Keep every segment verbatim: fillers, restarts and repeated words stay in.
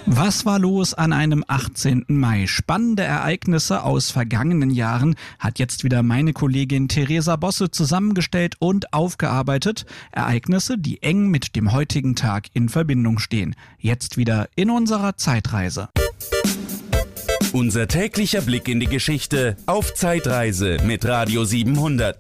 Was war los an einem achtzehnten Mai? Spannende Ereignisse aus vergangenen Jahren hat jetzt wieder meine Kollegin Theresa Bosse zusammengestellt und aufgearbeitet. Ereignisse, die eng mit dem heutigen Tag in Verbindung stehen. Jetzt wieder in unserer Zeitreise. Unser täglicher Blick in die Geschichte auf Zeitreise mit Radio siebenhundert.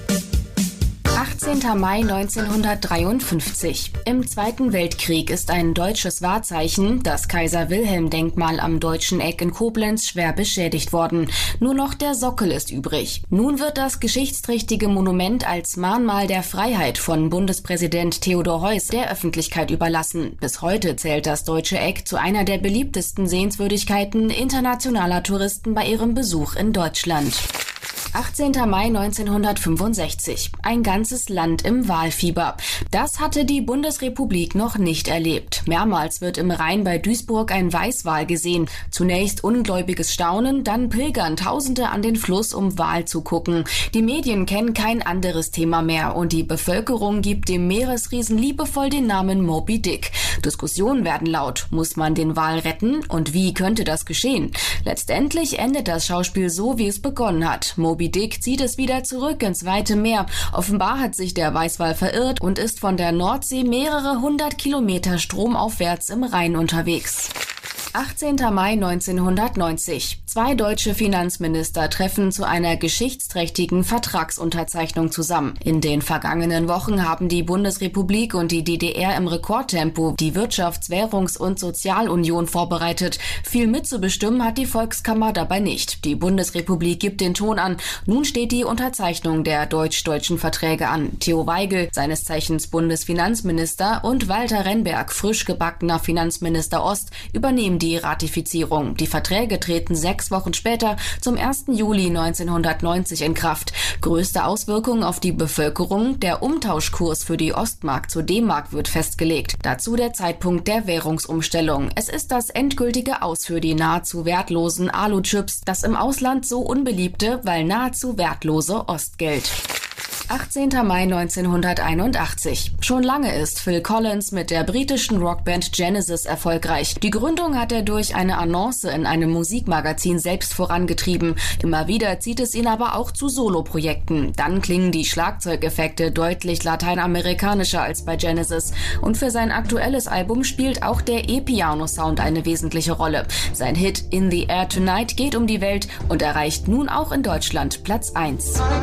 achtzehnter Mai neunzehnhundertdreiundfünfzig. Im Zweiten Weltkrieg ist ein deutsches Wahrzeichen, das Kaiser-Wilhelm-Denkmal am Deutschen Eck in Koblenz, schwer beschädigt worden. Nur noch der Sockel ist übrig. Nun wird das geschichtsträchtige Monument als Mahnmal der Freiheit von Bundespräsident Theodor Heuss der Öffentlichkeit überlassen. Bis heute zählt das Deutsche Eck zu einer der beliebtesten Sehenswürdigkeiten internationaler Touristen bei ihrem Besuch in Deutschland. achtzehnter Mai neunzehnhundertfünfundsechzig. Ein ganzes Land im Wahlfieber. Das hatte die Bundesrepublik noch nicht erlebt. Mehrmals wird im Rhein bei Duisburg ein Weißwal gesehen. Zunächst ungläubiges Staunen, dann pilgern Tausende an den Fluss, um Wal zu gucken. Die Medien kennen kein anderes Thema mehr und die Bevölkerung gibt dem Meeresriesen liebevoll den Namen Moby Dick. Diskussionen werden laut. Muss man den Wal retten? Und wie könnte das geschehen? Letztendlich endet das Schauspiel so, wie es begonnen hat. Moby Dick zieht es wieder zurück ins weite Meer. Offenbar hat sich der Weißwal verirrt und ist von der Nordsee mehrere hundert Kilometer stromaufwärts im Rhein unterwegs. achtzehnter Mai neunzehnhundertneunzig. Zwei deutsche Finanzminister treffen zu einer geschichtsträchtigen Vertragsunterzeichnung zusammen. In den vergangenen Wochen haben die Bundesrepublik und die D D R im Rekordtempo die Wirtschafts-, Währungs- und Sozialunion vorbereitet. Viel mitzubestimmen hat die Volkskammer dabei nicht. Die Bundesrepublik gibt den Ton an. Nun steht die Unterzeichnung der deutsch-deutschen Verträge an. Theo Weigel, seines Zeichens Bundesfinanzminister, und Walter Renberg, frisch gebackener Finanzminister Ost, übernehmen die Ratifizierung. Die Verträge treten sechs Wochen später zum ersten Juli neunzehnhundertneunzig in Kraft. Größte Auswirkung auf die Bevölkerung: der Umtauschkurs für die Ostmark zur D-Mark wird festgelegt. Dazu der Zeitpunkt der Währungsumstellung. Es ist das endgültige Aus für die nahezu wertlosen Alu-Chips, das im Ausland so unbeliebte, weil nahezu wertlose Ostgeld. achtzehnter Mai neunzehnhunderteinundachtzig. Schon lange ist Phil Collins mit der britischen Rockband Genesis erfolgreich. Die Gründung hat er durch eine Annonce in einem Musikmagazin selbst vorangetrieben. Immer wieder zieht es ihn aber auch zu Soloprojekten. Dann klingen die Schlagzeugeffekte deutlich lateinamerikanischer als bei Genesis. Und für sein aktuelles Album spielt auch der E-Piano-Sound eine wesentliche Rolle. Sein Hit In the Air Tonight geht um die Welt und erreicht nun auch in Deutschland Platz eins.